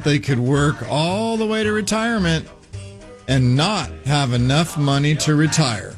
they could work all the way to retirement and not have enough money to retire.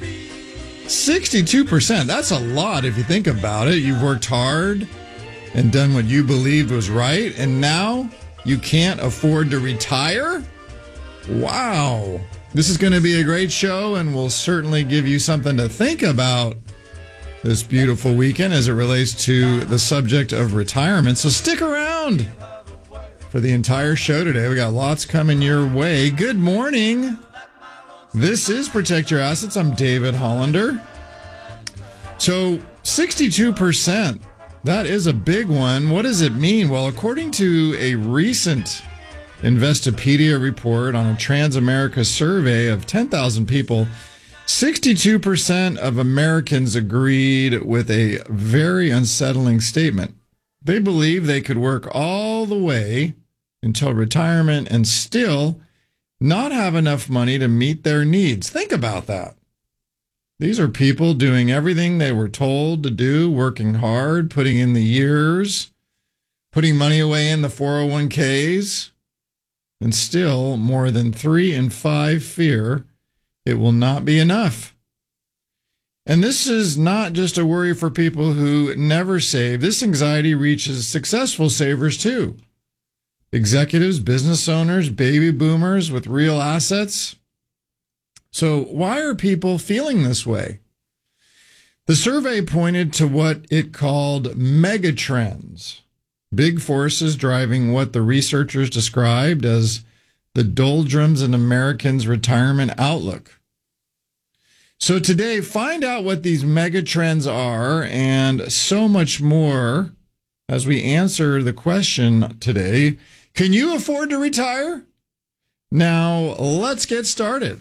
62%. That's a lot if you think about it. You've worked hard and done what you believed was right, and now you can't afford to retire? Wow. This is going to be a great show, and we'll certainly give you something to think about this beautiful weekend as it relates to the subject of retirement. So stick around for the entire show today. We got lots coming your way. Good morning. This is Protect Your Assets. I'm David Hollander. So 62%, that is a big one. What does it mean? Well, according to a recent Investopedia report on a Transamerica survey of 10,000 people, 62% of Americans agreed with a very unsettling statement. They believe they could work all the way until retirement and still not have enough money to meet their needs. Think about that. These are people doing everything they were told to do, working hard, putting in the years, putting money away in the 401ks, and still more than 3 in 5 fear it will not be enough. And this is not just a worry for people who never save. This anxiety reaches successful savers too. Executives, business owners, baby boomers with real assets. So why are people feeling this way? The survey pointed to what it called megatrends, big forces driving what the researchers described as the doldrums in Americans' retirement outlook. So today, find out what these megatrends are and so much more as we answer the question today, can you afford to retire? Now, let's get started.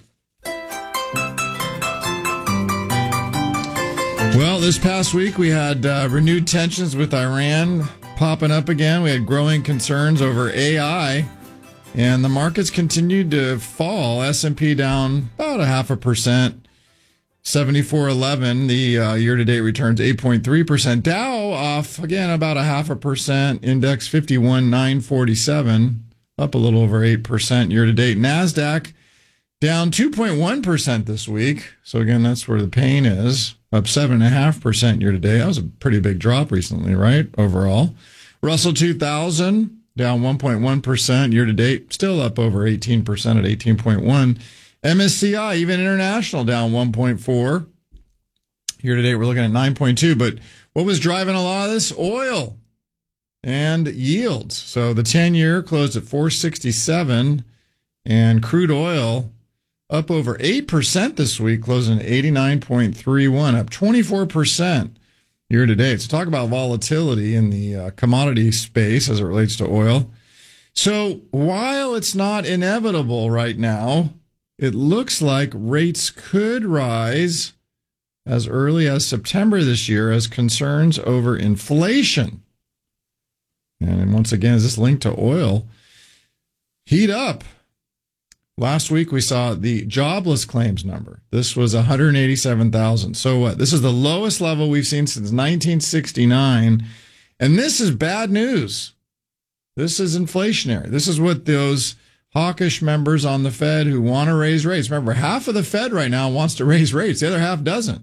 Well, this past week we had renewed tensions with Iran popping up again. We had growing concerns over AI, and the markets continued to fall. S&P down about 0.5%. 74.11, the year-to-date returns 8.3%. Dow off, again, about 0.5%. Index 51,947, up a little over 8% year-to-date. NASDAQ down 2.1% this week. So, again, that's where the pain is. Up 7.5% year-to-date. That was a pretty big drop recently, right, overall. Russell 2000 down 1.1% year-to-date. Still up over 18% at 18.1. MSCI, even international, down 1.4. Year-to-date, we're looking at 9.2. But what was driving a lot of this? Oil and yields. So the 10-year closed at 467, and crude oil up over 8% this week, closing at 89.31, up 24% year-to-date. So talk about volatility in the commodity space as it relates to oil. So while it's not inevitable right now, it looks like rates could rise as early as September this year as concerns over inflation. And once again, is this linked to oil? Heat up. Last week, we saw the jobless claims number. This was 187,000. So what? This is the lowest level we've seen since 1969. And this is bad news. This is inflationary. This is what those hawkish members on the Fed who want to raise rates. Remember, half of the Fed right now wants to raise rates. The other half doesn't.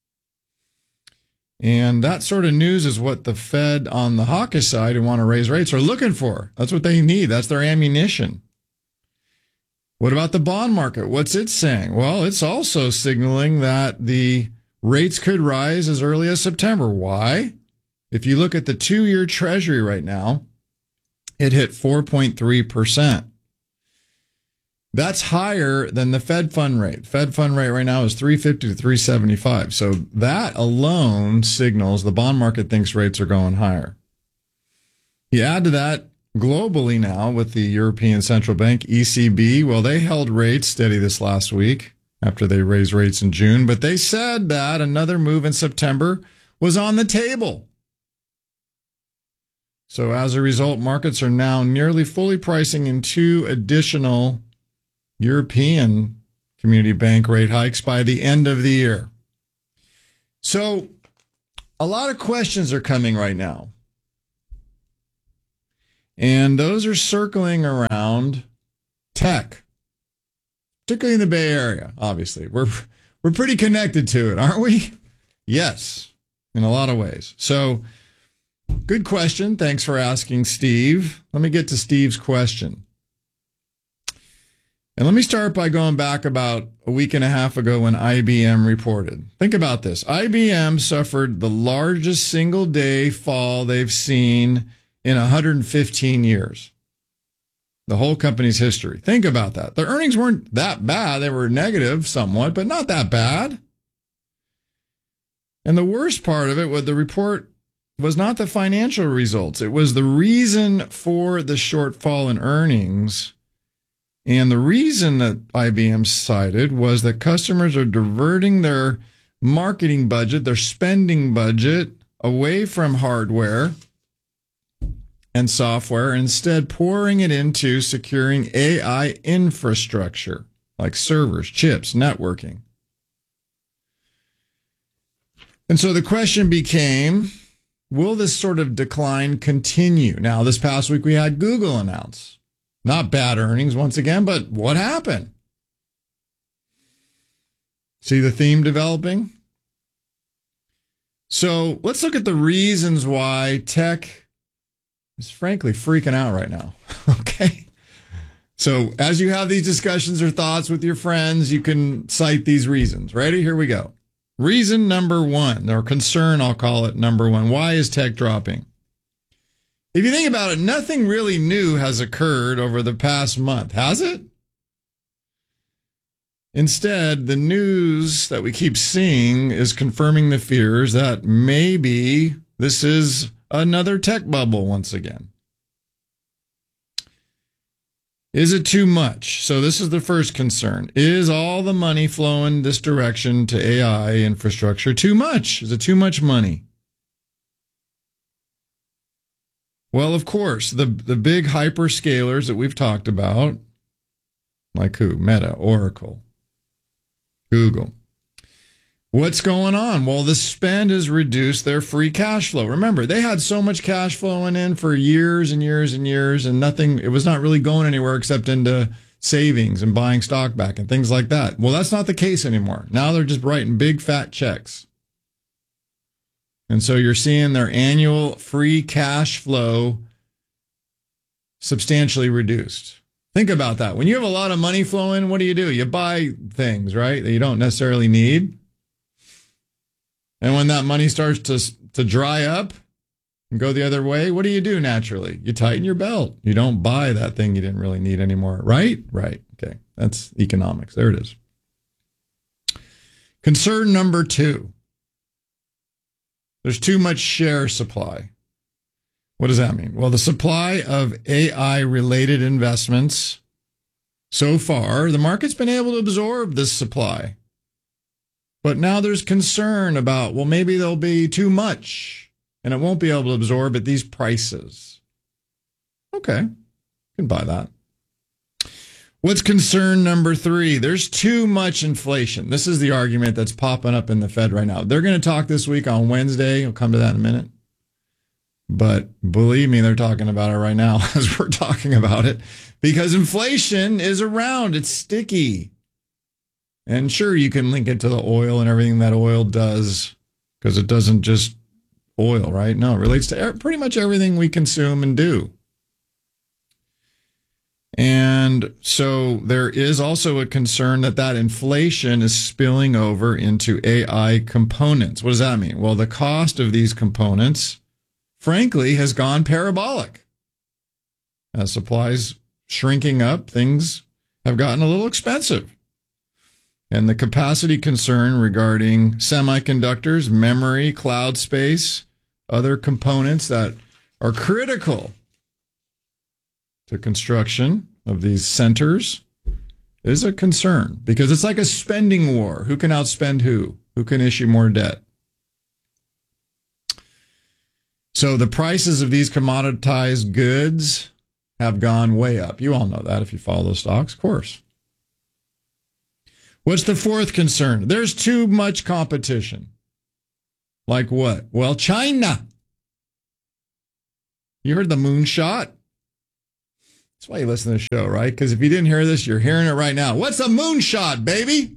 And that sort of news is what the Fed on the hawkish side who want to raise rates are looking for. That's what they need. That's their ammunition. What about the bond market? What's it saying? Well, it's also signaling that the rates could rise as early as September. Why? If you look at the 2-year Treasury right now, it hit 4.3%. That's higher than the Fed fund rate. Fed fund rate right now is 350 to 375. So that alone signals the bond market thinks rates are going higher. You add to that globally now with the European Central Bank, ECB, well, they held rates steady this last week after they raised rates in June, but they said that another move in September was on the table. So as a result, markets are now nearly fully pricing in 2 additional European community bank rate hikes by the end of the year. So a lot of questions are coming right now. And those are circling around tech, particularly in the Bay Area, obviously. We're pretty connected to it, aren't we? Yes, in a lot of ways. So, good question. Thanks for asking, Steve. Let me get to Steve's question. And let me start by going back about a week and a half ago when IBM reported. Think about this. IBM suffered the largest single-day fall they've seen in 115 years. The whole company's history. Think about that. Their earnings weren't that bad. They were negative somewhat, but not that bad. And the worst part of it, what the report was not the financial results. It was the reason for the shortfall in earnings. And the reason that IBM cited was that customers are diverting their marketing budget, their spending budget, away from hardware and software, instead pouring it into securing AI infrastructure like servers, chips, networking. And so the question became, will this sort of decline continue? Now, this past week we had Google announce. Not bad earnings once again, but what happened? See the theme developing? So let's look at the reasons why tech is frankly freaking out right now. Okay. So as you have these discussions or thoughts with your friends, you can cite these reasons. Ready? Here we go. Reason number one, or concern, I'll call it number one. Why is tech dropping? If you think about it, nothing really new has occurred over the past month, has it? Instead, the news that we keep seeing is confirming the fears that maybe this is another tech bubble once again. Is it too much? So this is the first concern. Is all the money flowing this direction to AI infrastructure too much? Is it too much money? Well, of course, the big hyperscalers that we've talked about, like who? Meta, Oracle, Google. What's going on? Well, the spend has reduced their free cash flow. Remember, they had so much cash flowing in for years and years and years, and nothing, it was not really going anywhere except into savings and buying stock back and things like that. Well, that's not the case anymore. Now they're just writing big fat checks. And so you're seeing their annual free cash flow substantially reduced. Think about that. When you have a lot of money flowing, what do? You buy things, right, that you don't necessarily need. And when that money starts to dry up and go the other way, what do naturally? You tighten your belt. You don't buy that thing you didn't really need anymore, right? Right. Okay. That's economics. There it is. Concern number two. There's too much share supply. What does that mean? Well, the supply of AI-related investments, so far, the market's been able to absorb this supply. But now there's concern about, well, maybe there'll be too much, and it won't be able to absorb at these prices. Okay, you can buy that. What's concern number three? There's too much inflation. This is the argument that's popping up in the Fed right now. They're going to talk this week on Wednesday. We'll come to that in a minute. But believe me, they're talking about it right now as we're talking about it, because inflation is around. It's sticky. And sure, you can link it to the oil and everything that oil does, because it doesn't just oil, right? No, it relates to pretty much everything we consume and do. And so there is also a concern that inflation is spilling over into AI components. What does that mean? Well, the cost of these components, frankly, has gone parabolic. As supplies shrinking up, things have gotten a little expensive. And the capacity concern regarding semiconductors, memory, cloud space, other components that are critical to construction of these centers is a concern, because it's like a spending war. Who can outspend who? Who can issue more debt? So the prices of these commoditized goods have gone way up. You all know that if you follow those stocks, of course. What's the fourth concern? There's too much competition. Like what? Well, China. You heard the moonshot? That's why you listen to the show, right? Because if you didn't hear this, you're hearing it right now. What's a moonshot, baby?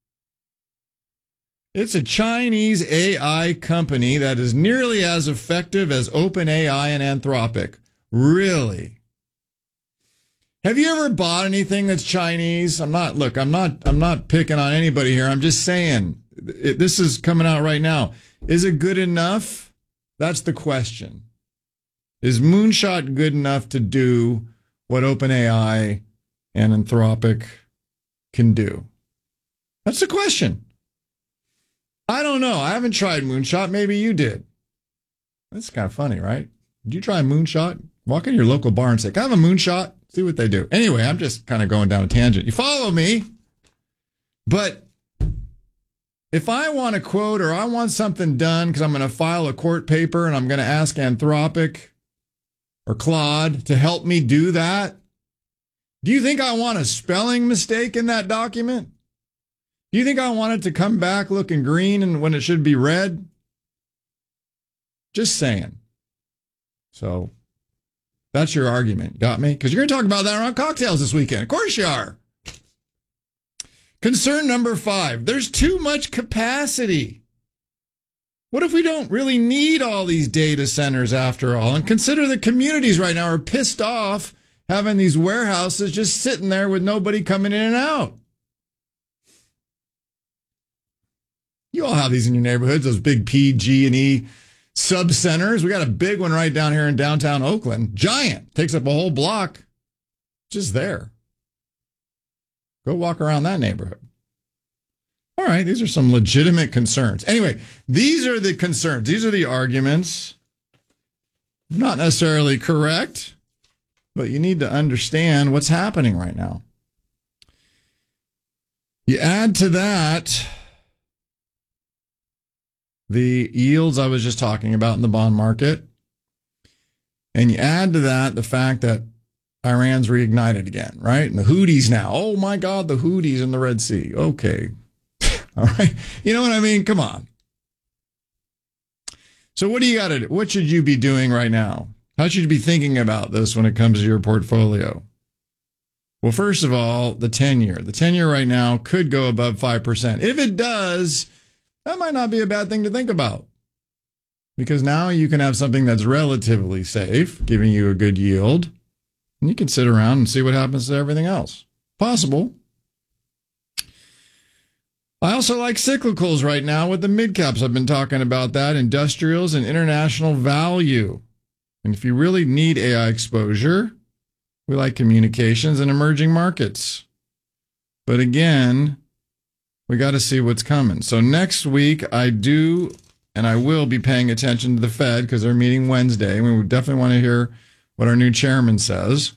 It's a Chinese AI company that is nearly as effective as OpenAI and Anthropic. Really? Have you ever bought anything that's Chinese? I'm not picking on anybody here. I'm just saying, this is coming out right now. Is it good enough? That's the question. Is Moonshot good enough to do what OpenAI and Anthropic can do? That's the question. I don't know. I haven't tried Moonshot. Maybe you did. That's kind of funny, right? Did you try Moonshot? Walk into your local bar and say, can I have a Moonshot? See what they do. Anyway, I'm just kind of going down a tangent. You follow me? But if I want a quote or I want something done because I'm going to file a court paper and I'm going to ask Anthropic or Claude to help me do that, do you think I want a spelling mistake in that document? Do you think I want it to come back looking green and when it should be red? Just saying. So that's your argument. Got me? Because you're going to talk about that around cocktails this weekend. Of course you are. Concern number 5. There's too much capacity. What if we don't really need all these data centers after all? And consider the communities right now are pissed off having these warehouses just sitting there with nobody coming in and out. You all have these in your neighborhoods, those big PG&E sub-centers. We got a big one right down here in downtown Oakland. Giant. Takes up a whole block. Just there. Go walk around that neighborhood. All right, these are some legitimate concerns. Anyway, these are the concerns. These are the arguments. Not necessarily correct, but you need to understand what's happening right now. You add to that the yields I was just talking about in the bond market. And you add to that the fact that Iran's reignited again, right? And the Houthis now. Oh, my God, the Houthis in the Red Sea. Okay. All right. You know what I mean? Come on. So what do you got to do? What should you be doing right now? How should you be thinking about this when it comes to your portfolio? Well, first of all, the 10-year. The 10-year right now could go above 5%. If it does, that might not be a bad thing to think about, because now you can have something that's relatively safe, giving you a good yield, and you can sit around and see what happens to everything else. Possible. I also like cyclicals right now with the mid-caps. I've been talking about that, industrials and international value. And if you really need AI exposure, we like communications and emerging markets. But again, we got to see what's coming. So next week, I will be paying attention to the Fed because they're meeting Wednesday. We definitely want to hear what our new chairman says.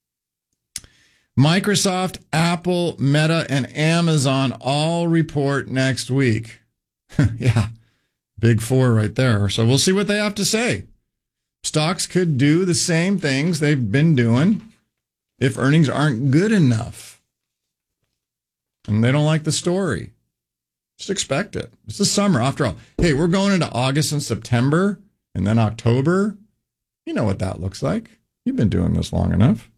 Microsoft, Apple, Meta, and Amazon all report next week. Yeah, big 4 right there. So we'll see what they have to say. Stocks could do the same things they've been doing if earnings aren't good enough. And they don't like the story. Just expect it. It's the summer after all. Hey, we're going into August and September and then October. You know what that looks like. You've been doing this long enough.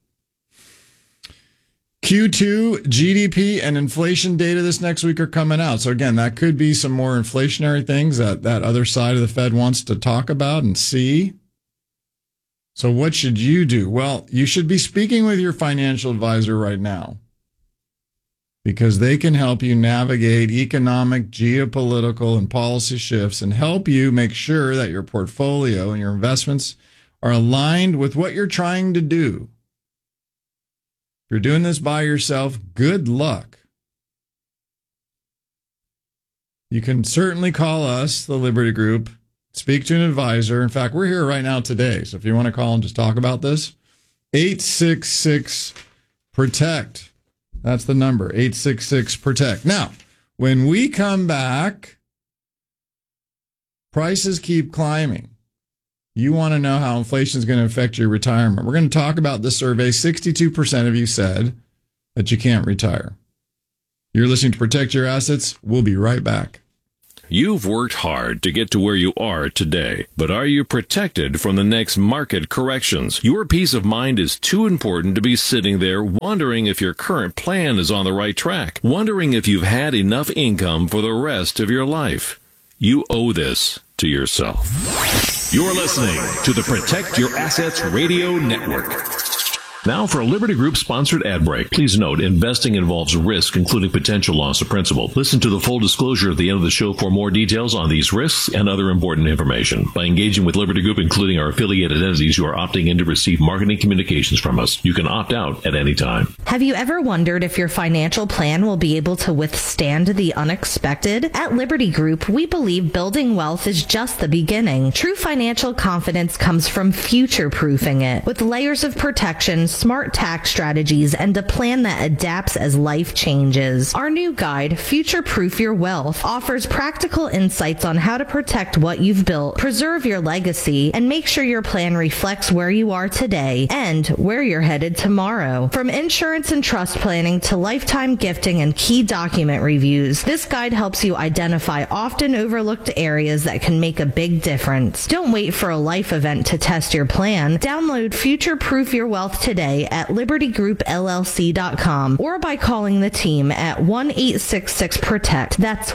Q2 GDP and inflation data this next week are coming out. So again, that could be some more inflationary things that other side of the Fed wants to talk about and see. So what should you do? Well, you should be speaking with your financial advisor right now, because they can help you navigate economic, geopolitical, and policy shifts and help you make sure that your portfolio and your investments are aligned with what you're trying to do. If you're doing this by yourself, good luck. You can certainly call us, the Liberty Group, speak to an advisor. In fact, we're here right now today. So if you want to call and just talk about this, 866-PROTECT. That's the number, 866-PROTECT. Now, when we come back, prices keep climbing. You want to know how inflation is going to affect your retirement. We're going to talk about this survey. 62% of you said that you can't retire. You're listening to Protect Your Assets. We'll be right back. You've worked hard to get to where you are today, but are you protected from the next market corrections? Your peace of mind is too important to be sitting there wondering if your current plan is on the right track, wondering if you've had enough income for the rest of your life. You owe this to yourself. You're listening to the Protect Your Assets Radio Network. Now for a Liberty Group sponsored ad break. Please note, investing involves risk, including potential loss of principal. Listen to the full disclosure at the end of the show for more details on these risks and other important information. By engaging with Liberty Group, including our affiliated entities, you are opting in to receive marketing communications from us. You can opt out at any time. Have you ever wondered if your financial plan will be able to withstand the unexpected? At Liberty Group, we believe building wealth is just the beginning. True financial confidence comes from future-proofing it, with layers of protection, smart tax strategies, and a plan that adapts as life changes. Our new guide, Future Proof Your Wealth, offers practical insights on how to protect what you've built, preserve your legacy, and make sure your plan reflects where you are today and where you're headed tomorrow. From insurance and trust planning to lifetime gifting and key document reviews, this guide helps you identify often overlooked areas that can make a big difference. Don't wait for a life event to test your plan. Download Future Proof Your Wealth today at libertygroupllc.com or by calling the team at 1-866-PROTECT. That's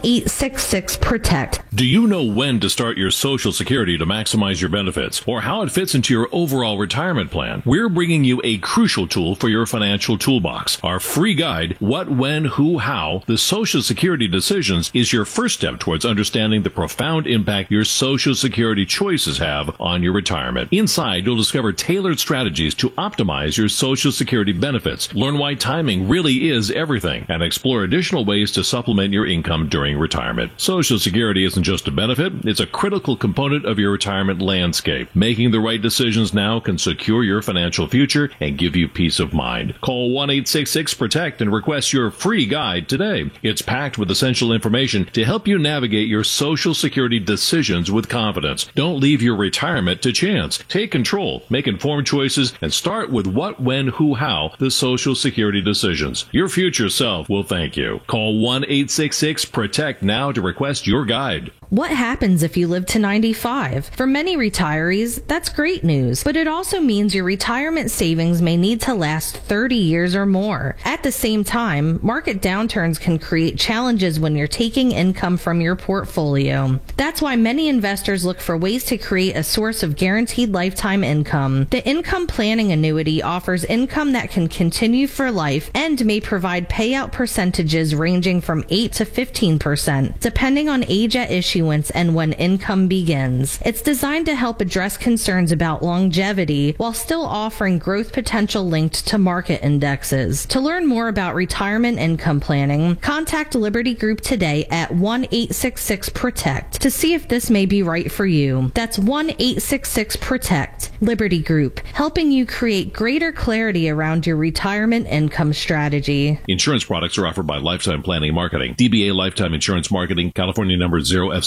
1-866-PROTECT. Do you know when to start your Social Security to maximize your benefits or how it fits into your overall retirement plan? We're bringing you a crucial tool for your financial toolbox. Our free guide, What, When, Who, How, the Social Security Decisions, is your first step towards understanding the profound impact your Social Security choices have on your retirement. Inside, you'll discover tailored strategies to optimize your Social Security benefits, learn why timing really is everything, and explore additional ways to supplement your income during retirement. Social Security isn't just a benefit, it's a critical component of your retirement landscape. Making the right decisions now can secure your financial future and give you peace of mind. Call 1-866-PROTECT and request your free guide today. It's packed with essential information to help you navigate your Social Security decisions with confidence. Don't leave your retirement to chance. Take control, make informed choices, and start with What, When, Who, How, the Social Security Decisions. Your future self will thank you. Call 1-866-PROTECT now to request your guide. What happens if you live to 95? For many retirees, that's great news, but it also means your retirement savings may need to last 30 years or more. At the same time, market downturns can create challenges when you're taking income from your portfolio. That's why many investors look for ways to create a source of guaranteed lifetime income. The Income Planning Annuity offers income that can continue for life and may provide payout percentages ranging from 8 to 15%, depending on age at issue and when income begins. It's designed to help address concerns about longevity while still offering growth potential linked to market indexes. To learn more about retirement income planning, contact Liberty Group today at 1-866-PROTECT to see if this may be right for you. That's 1-866-PROTECT. Liberty Group, helping you create greater clarity around your retirement income strategy. Insurance products are offered by Lifetime Planning Marketing, DBA Lifetime Insurance Marketing, California number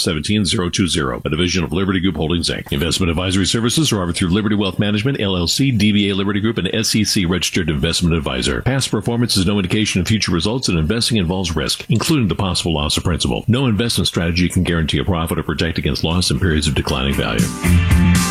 0F17020, a division of Liberty Group Holdings, Inc. Investment advisory services are offered through Liberty Wealth Management, LLC, DBA Liberty Group, and SEC registered investment advisor. Past performance is no indication of future results, and investing involves risk, including the possible loss of principal. No investment strategy can guarantee a profit or protect against loss in periods of declining value.